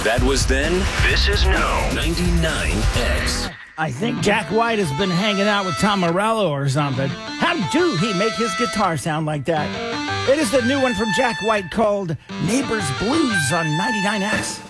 That was then. This is now 99X. I think Jack White has been hanging out with Tom Morello or something. How do he make his guitar sound like that? It is the new one from Jack White called Neighbor's Blues on 99X.